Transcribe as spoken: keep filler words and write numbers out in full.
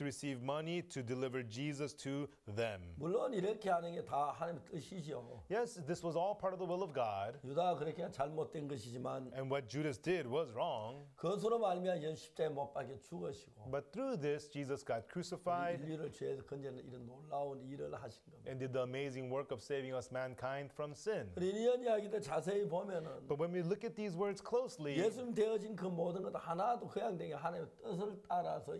receive money to deliver Jesus to them. 물론 이렇게 하는 게 다 하나님의 뜻이죠. Yes, this was all part of the will of God, 유다가 그렇게 한 잘못된 것이지만 and what Judas did was wrong. 그것으로 말미암아 예수 십자가에 못 박혀 죽으시고 But through this, Jesus got crucified 인류를 죄에서 건져내는 이런 놀라운 일을 하신 겁니다. and did the amazing work of saving us mankind from sin. 우리 이런 이야기들 자세히 보면은 But when we look at these words closely, 예수님 되어진 그 모든 것 하나도 허양된 게 하나님의 뜻을 따라서